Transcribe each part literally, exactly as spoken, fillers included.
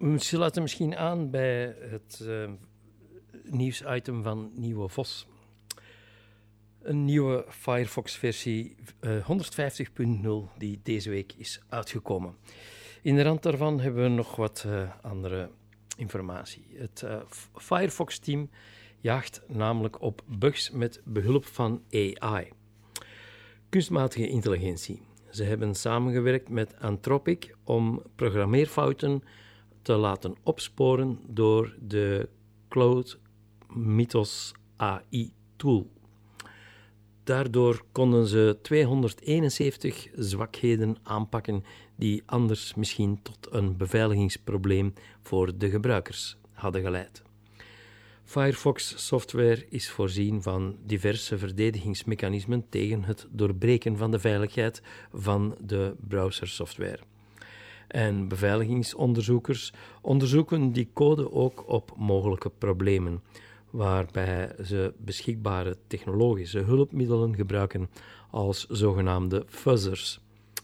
We sluiten misschien aan bij het uh, nieuwsitem van Nieuwe Vos. Een nieuwe Firefox-versie uh, honderdvijftig punt nul die deze week is uitgekomen. In de rand daarvan hebben we nog wat uh, andere informatie. Het uh, Firefox-team jaagt namelijk op bugs met behulp van A I. Kunstmatige intelligentie. Ze hebben samengewerkt met Anthropic om programmeerfouten te laten opsporen door de Claude Mythos A I-tool. Daardoor konden ze tweehonderdeenenzeventig zwakheden aanpakken die anders misschien tot een beveiligingsprobleem voor de gebruikers hadden geleid. Firefox software is voorzien van diverse verdedigingsmechanismen tegen het doorbreken van de veiligheid van de browsersoftware. En beveiligingsonderzoekers onderzoeken die code ook op mogelijke problemen, waarbij ze beschikbare technologische hulpmiddelen gebruiken als zogenaamde fuzzers.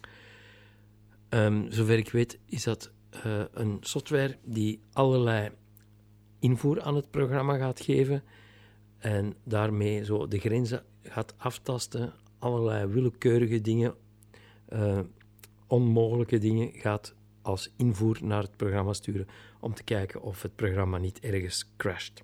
Um, zover ik weet is dat uh, een software die allerlei invoer aan het programma gaat geven en daarmee zo de grenzen gaat aftasten, allerlei willekeurige dingen, uh, onmogelijke dingen gaat als invoer naar het programma sturen om te kijken of het programma niet ergens crasht.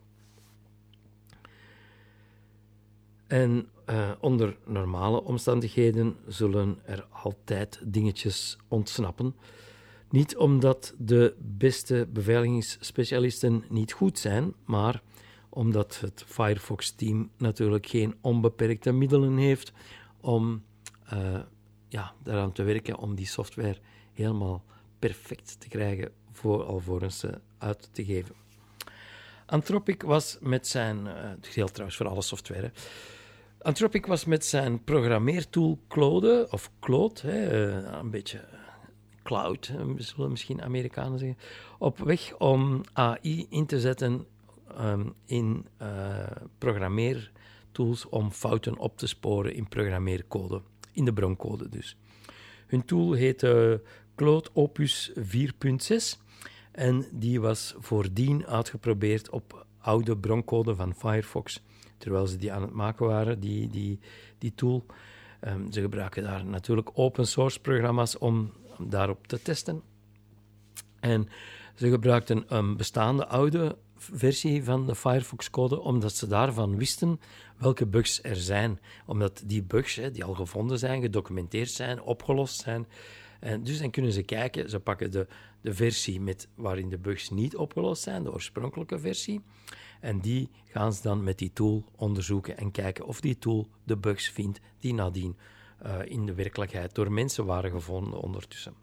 En uh, onder normale omstandigheden zullen er altijd dingetjes ontsnappen. Niet omdat de beste beveiligingsspecialisten niet goed zijn, maar omdat het Firefox-team natuurlijk geen onbeperkte middelen heeft om uh, ja, daaraan te werken om die software helemaal perfect te krijgen voor, alvorens ze uit te geven. Anthropic was met zijn... Uh, het geldt trouwens voor alle software. Hè. Anthropic was met zijn programmeertool Claude, of Claude, hè, uh, een beetje... Cloud, zullen misschien Amerikanen zeggen, op weg om A I in te zetten um, in uh, programmeertools om fouten op te sporen in programmeercode, in de broncode dus. Hun tool heet uh, Claude Opus vier punt zes en die was voordien uitgeprobeerd op oude broncode van Firefox, terwijl ze die aan het maken waren, die, die, die tool. Um, ze gebruiken daar natuurlijk open source programma's om om daarop te testen. En ze gebruikten een bestaande oude versie van de Firefox-code, omdat ze daarvan wisten welke bugs er zijn. Omdat die bugs, hè, die al gevonden zijn, gedocumenteerd zijn, opgelost zijn. En dus dan kunnen ze kijken, ze pakken de, de versie met, waarin de bugs niet opgelost zijn, de oorspronkelijke versie, en die gaan ze dan met die tool onderzoeken en kijken of die tool de bugs vindt die nadien Uh, in de werkelijkheid door mensen waren gevonden ondertussen.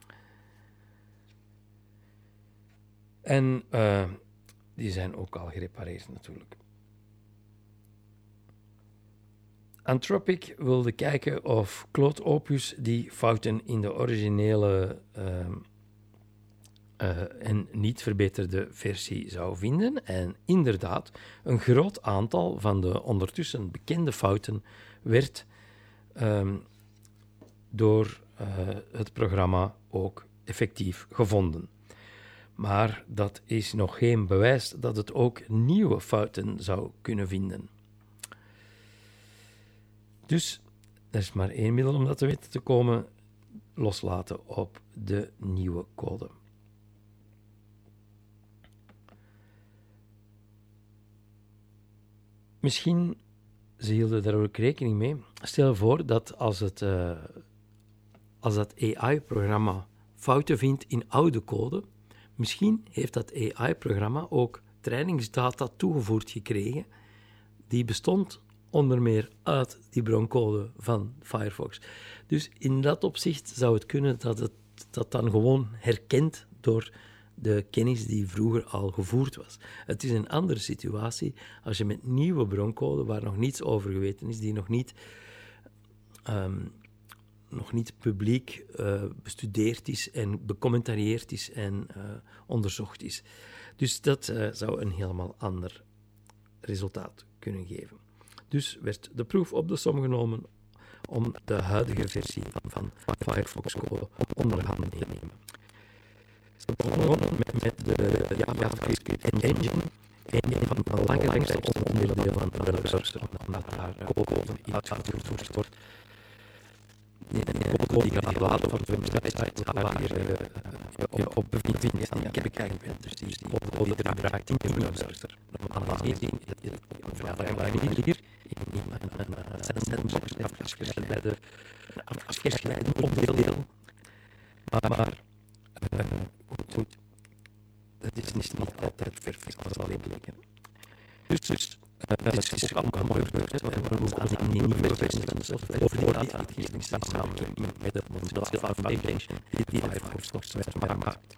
En uh, die zijn ook al gerepareerd natuurlijk. Anthropic wilde kijken of Claude Opus die fouten in de originele uh, uh, en niet verbeterde versie zou vinden. En inderdaad, een groot aantal van de ondertussen bekende fouten werd Um, door uh, het programma ook effectief gevonden. Maar dat is nog geen bewijs dat het ook nieuwe fouten zou kunnen vinden. Dus er is maar één middel om dat te weten te komen: loslaten op de nieuwe code. Misschien... Ze hielden daar ook rekening mee. Stel voor dat als, het, uh, als dat A I-programma fouten vindt in oude code, misschien heeft dat A I-programma ook trainingsdata toegevoegd gekregen die bestond onder meer uit die broncode van Firefox. Dus in dat opzicht zou het kunnen dat het dat dan gewoon herkent door de kennis die vroeger al gevoerd was. Het is een andere situatie als je met nieuwe broncode, waar nog niets over geweten is, die nog niet, um, nog niet publiek uh, bestudeerd is en becommentarieerd is en uh, onderzocht is. Dus dat uh, zou een helemaal ander resultaat kunnen geven. Dus werd de proef op de som genomen om de huidige versie van Firefox code onder handen te nemen. Ze begonnen met, met de JavaScript Engine, een van de belangrijkste onderdelen van de browser, omdat daar code uitgevoerd wordt. Die code die gaat laden van de website waar je je op bevindt en die bekijkt bent. Dus die code die gebruikt in je browser. Normaal gezien is het op een vergelijkbare manier in een sandbox afgescheiden afgescheiden onderdeel. Maar goed, dat is niet altijd perfect als alleen blijken. Dus, dus uh, het is ook allemaal mooi gebeurd. We hebben ook een nieuwe versie over die uitgeving samenwerking met de Mozilla Foundation, die die Firefox maakt.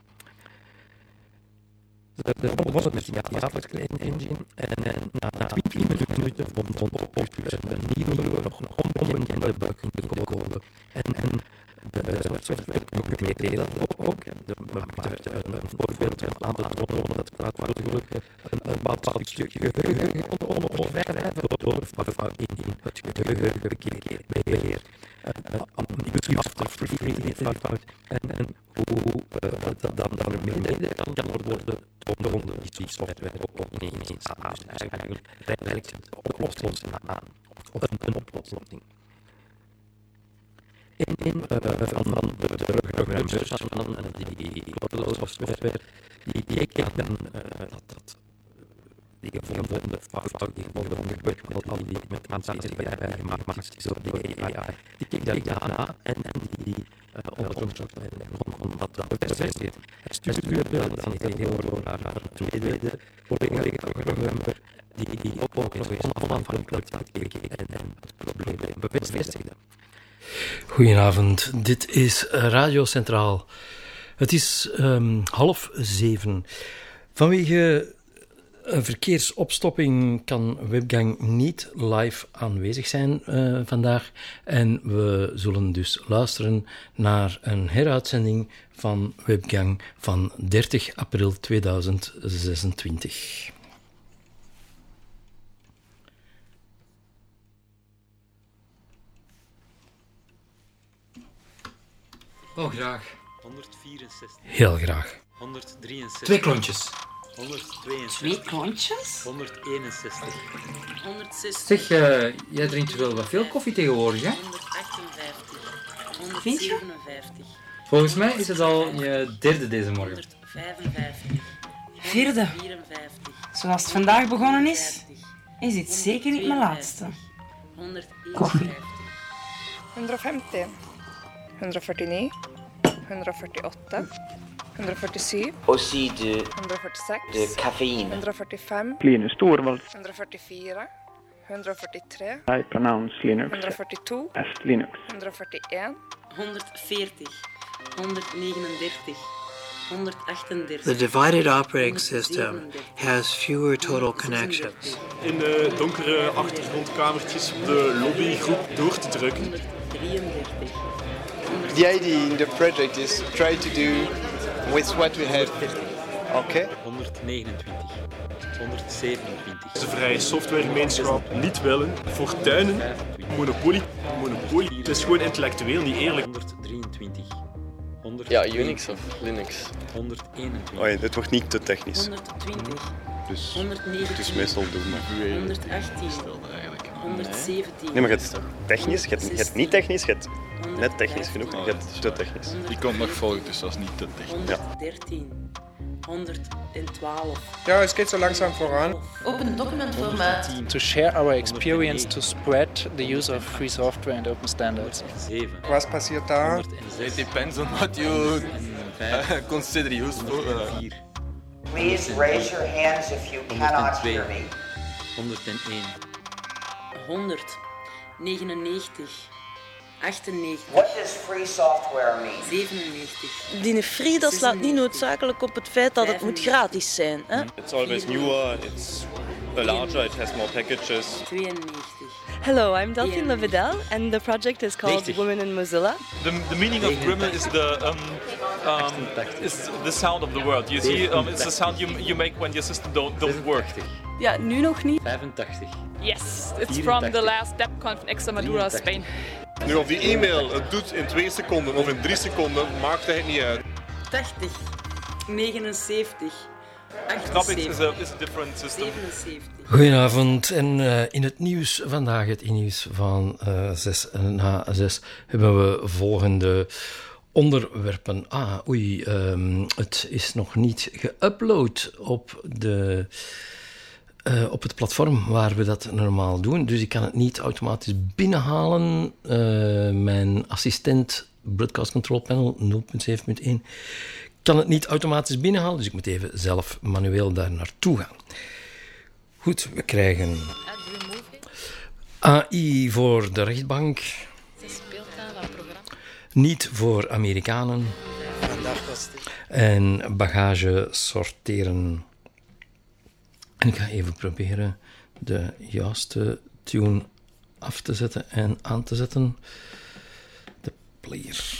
We begonnen met de JavaScript Engine en na twintig minuten vond een nieuwe, nog onbekende bug in de code. En de software documenteerde dat ook. De maakte een voorbeeld aan te tonen dat natuurlijk een bepaald stukje geheugen kon overschrijven door in het geheugenbeheer. Misschien afterfree fout en hoe dat dan beneden kan worden tonen die software ook ineens aan. Dus eigenlijk werkt het oplossing aan of een oplossing. In, in uh, van, van de, de programmeurs van die cloud software, die keken dan uh, dat, dat die gevonden fout, die gevonden bug, al die met transitie bij gemaakt is door de A I. Die keek dan na en, en die uh, onderzoekssoftware begon dat te bevestigen. Het stuurde dan heel door naar een tweede collega programmeur die, die ook nog eens onafhankelijk keek en, en het probleem bevestigde. Goedenavond, dit is Radio Centraal. Het is um, half zeven. Vanwege een verkeersopstopping kan Webgang niet live aanwezig zijn uh, vandaag. En we zullen dus luisteren naar een heruitzending van Webgang van dertig april tweeduizend zesentwintig. Oh, graag. honderdvierenzestig. Heel graag. honderddrieënzestig. Twee klontjes. honderdtweeënzestig. Twee klontjes? honderdeenenzestig. honderdzestig. Zeg, uh, jij drinkt wel wat veel koffie tegenwoordig, hè? honderdachtenvijftig. honderdzevenenvijftig. Volgens mij is het al je derde deze morgen. honderdvijfenvijftig. Vierde. vierenvijftig. Zoals het vandaag begonnen is, is dit zeker niet mijn laatste. Koffie. honderdvijftig. honderdvijftionnegen. honderdvijftiåtte. honderdvijftiosju. Aussi de, honderdvijftiseks. de cafeïne. honderdvijftifem. Linus Torvald. honderdvijftiofyra. honderdvijftiotre. I pronounce Linux honderdvijftiotwee. as Linux. honderdvijftiëen. honderdveertig. honderdnegenendertig. honderdachtendertig. The divided operating system has fewer total connections. In de donkere achtergrondkamertjes op de lobbygroep door te drukken. honderddrieëndertig. The idea in the project is try to do with what we have. Okay. honderdnegenentwintig. honderdzevenentwintig. De vrije softwaregemeenschap niet willen, fortuinen, monopolie, monopolie. Het is gewoon intellectueel niet eerlijk. honderddrieëntwintig. Ja, Unix of Linux. honderdeenentwintig. Oh ja, dit wordt niet te technisch. honderdtwintig. Dus honderdnegentien. het is meestal doen, maar... honderdachttien. honderdzeventien. Nee, maar je hebt technisch, je hebt, je hebt niet technisch, je hebt net technisch genoeg en je hebt te technisch. Die komt nog volgen, dus dat is niet te technisch. Ja. honderddertien. honderdtwaalf. Ja, het gaat zo langzaam vooraan. Open documentformaat. To share our experience to spread the use of free software and open standards. zeven. Wat passiert daar? It depends on what you consider useful. Please raise your hands if you cannot hear me. honderdéén. honderd. negenennegentig. achtennegentig. What does free software mean? zevenennegentig. Die free, dat slaat niet noodzakelijk op het feit dat het moet gratis zijn. Hè? It's always newer, it's larger, it has more packages. tweeënnegentig. Hello, I'm Delphine Levedel and the project is called Women in Mozilla. The, the meaning of Gremlin is the um, um, is the sound of the world. You see, um, it's the sound you, you make when your system don't, don't work. Ja, nu nog niet. vijfentachtig. Yes, it's from the last DevConf in Extremadura, Spain. Nu, of die e-mail het doet in twee seconden of in drie seconden, maakt het niet uit. tachtig. negenenzeventig. Knappix is a, is a different system. zevenenzeventig. Goedenavond en uh, in het nieuws vandaag, het nieuws van uh, zes na zes, hebben we volgende onderwerpen. Ah, oei, um, het is nog niet geüpload op, de, uh, op het platform waar we dat normaal doen, dus ik kan het niet automatisch binnenhalen. Uh, mijn assistent Broadcast Control Panel nul punt zeven punt één kan het niet automatisch binnenhalen, dus ik moet even zelf manueel daar naartoe gaan. Goed, we krijgen A I voor de rechtbank. Niet voor Amerikanen. En bagage sorteren. En ik ga even proberen de juiste tune af te zetten en aan te zetten. De player.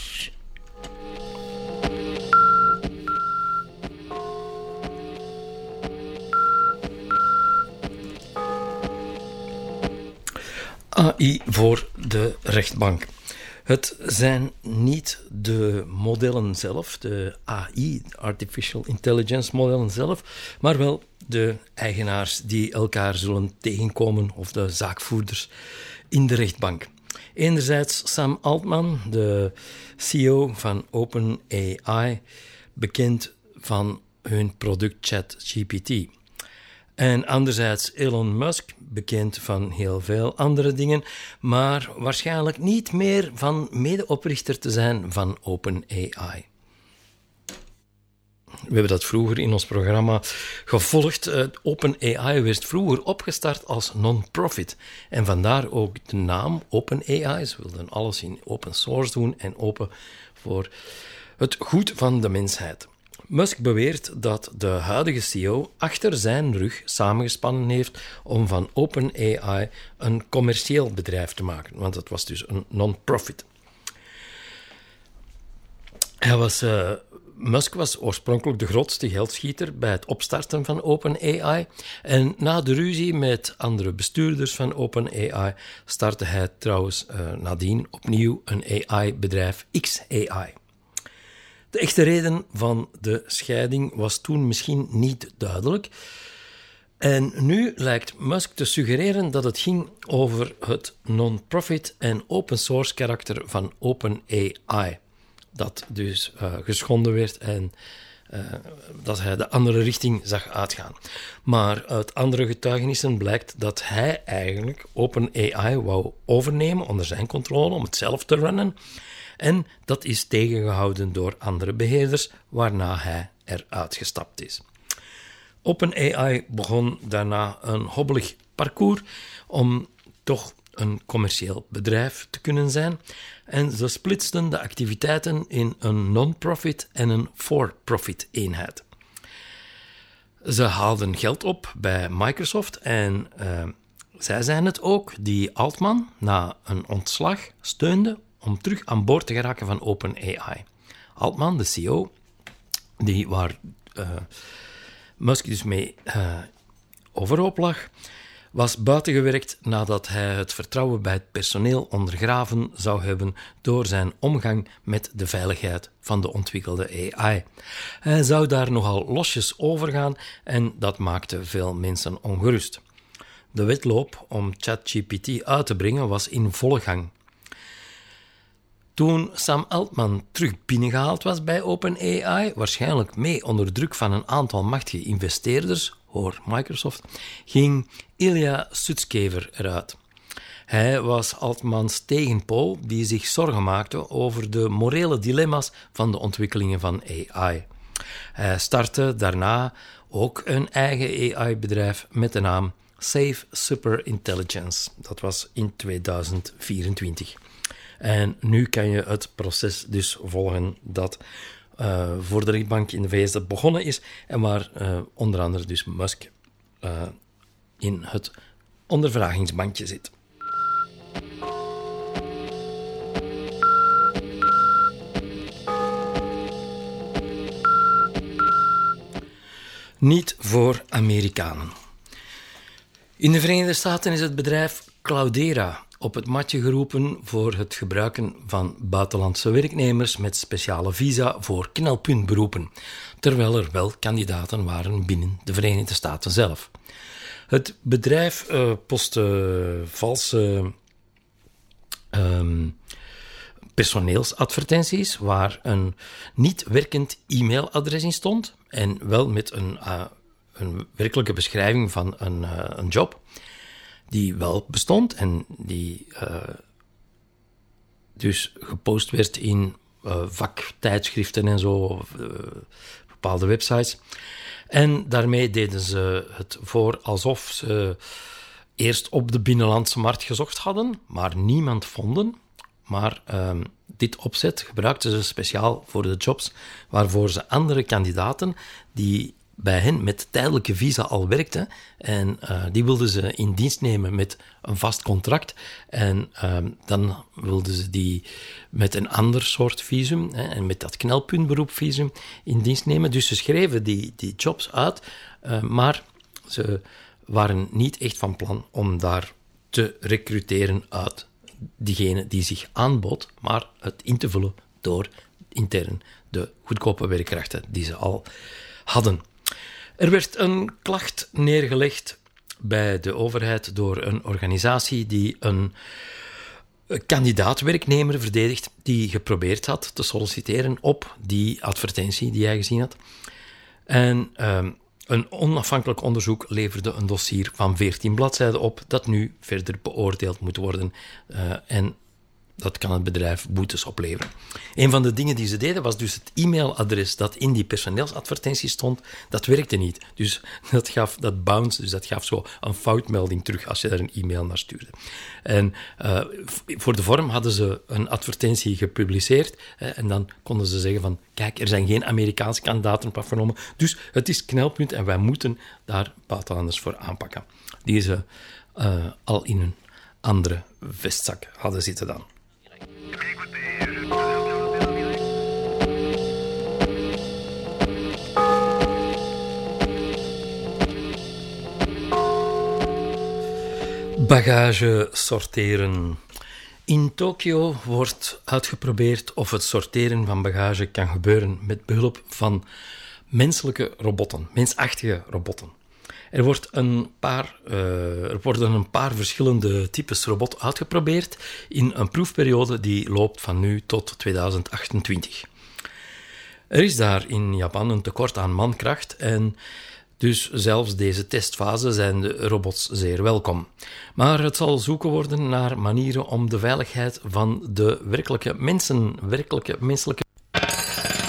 A I voor de rechtbank. Het zijn niet de modellen zelf, de A I, Artificial Intelligence modellen zelf, maar wel de eigenaars die elkaar zullen tegenkomen, of de zaakvoerders in de rechtbank. Enerzijds Sam Altman, de C E O van OpenAI, bekend van hun product ChatGPT. En anderzijds Elon Musk, bekend van heel veel andere dingen, maar waarschijnlijk niet meer van medeoprichter te zijn van OpenAI. We hebben dat vroeger in ons programma gevolgd. Uh, OpenAI werd vroeger opgestart als non-profit. En vandaar ook de naam OpenAI. Ze wilden alles in open source doen en open voor het goed van de mensheid. Musk beweert dat de huidige C E O achter zijn rug samengespannen heeft om van OpenAI een commercieel bedrijf te maken, want het was dus een non-profit. Hij was, uh, Musk was oorspronkelijk de grootste geldschieter bij het opstarten van OpenAI en na de ruzie met andere bestuurders van OpenAI startte hij trouwens uh, nadien opnieuw een A I-bedrijf X A I. De echte reden van de scheiding was toen misschien niet duidelijk. En nu lijkt Musk te suggereren dat het ging over het non-profit en open source karakter van OpenAI. Dat dus uh, geschonden werd en uh, dat hij de andere richting zag uitgaan. Maar uit andere getuigenissen blijkt dat hij eigenlijk OpenAI wou overnemen onder zijn controle om het zelf te runnen. En dat is tegengehouden door andere beheerders, waarna hij eruit gestapt is. OpenAI begon daarna een hobbelig parcours om toch een commercieel bedrijf te kunnen zijn. En ze splitsten de activiteiten in een non-profit en een for-profit eenheid. Ze haalden geld op bij Microsoft en uh, zij zijn het ook die Altman na een ontslag steunde om terug aan boord te geraken van OpenAI. Altman, de C E O, die waar uh, Musk dus mee uh, overhoop lag, was buitengewerkt nadat hij het vertrouwen bij het personeel ondergraven zou hebben door zijn omgang met de veiligheid van de ontwikkelde A I. Hij zou daar nogal losjes over gaan en dat maakte veel mensen ongerust. De wedloop om ChatGPT uit te brengen was in volle gang. Toen Sam Altman terug binnengehaald was bij OpenAI, waarschijnlijk mee onder druk van een aantal machtige investeerders, hoor Microsoft, ging Ilya Sutskever eruit. Hij was Altmans tegenpool die zich zorgen maakte over de morele dilemma's van de ontwikkelingen van A I. Hij startte daarna ook een eigen A I-bedrijf met de naam Safe Super Intelligence. Dat was in tweeduizend vierentwintig. En nu kan je het proces dus volgen dat uh, voor de rechtbank in de V S begonnen is en waar uh, onder andere dus Musk uh, in het ondervragingsbankje zit. Niet voor Amerikanen. In de Verenigde Staten is het bedrijf Cloudera op het matje geroepen voor het gebruiken van buitenlandse werknemers met speciale visa voor knelpuntberoepen, terwijl er wel kandidaten waren binnen de Verenigde Staten zelf. Het bedrijf uh, postte valse um, personeelsadvertenties waar een niet werkend e-mailadres in stond en wel met een, uh, een werkelijke beschrijving van een, uh, een job die wel bestond en die uh, dus gepost werd in uh, vaktijdschriften en zo, of, uh, bepaalde websites. En daarmee deden ze het voor alsof ze eerst op de binnenlandse markt gezocht hadden, maar niemand vonden. Maar uh, dit opzet gebruikten ze speciaal voor de jobs waarvoor ze andere kandidaten die bij hen met tijdelijke visa al werkten en uh, die wilden ze in dienst nemen met een vast contract en uh, dan wilden ze die met een ander soort visum hè, en met dat knelpuntberoepvisum in dienst nemen. Dus ze schreven die, die jobs uit, uh, maar ze waren niet echt van plan om daar te recruteren uit diegene die zich aanbood, maar het in te vullen door intern de goedkope werkkrachten die ze al hadden. Er werd een klacht neergelegd bij de overheid door een organisatie die een kandidaat-werknemer verdedigt die geprobeerd had te solliciteren op die advertentie die hij gezien had. En uh, een onafhankelijk onderzoek leverde een dossier van veertien bladzijden op dat nu verder beoordeeld moet worden uh, en dat kan het bedrijf boetes opleveren. Een van de dingen die ze deden was dus het e-mailadres dat in die personeelsadvertentie stond, dat werkte niet. Dus dat gaf, dat bounce, dus dat gaf zo een foutmelding terug als je daar een e-mail naar stuurde. En uh, voor de vorm hadden ze een advertentie gepubliceerd hè, en dan konden ze zeggen van, kijk, er zijn geen Amerikaanse kandidaten op afgenomen, dus het is knelpunt en wij moeten daar buitenlanders voor aanpakken. Die ze uh, al in een andere vestzak hadden zitten dan. Bagage sorteren. In Tokio wordt uitgeprobeerd of het sorteren van bagage kan gebeuren met behulp van menselijke robotten, mensachtige robotten. Er, wordt een paar, uh, er worden een paar verschillende types robot uitgeprobeerd in een proefperiode die loopt van nu tot tweeduizend achtentwintig. Er is daar in Japan een tekort aan mankracht en dus zelfs deze testfase zijn de robots zeer welkom. Maar het zal zoeken worden naar manieren om de veiligheid van de werkelijke mensen, werkelijke menselijke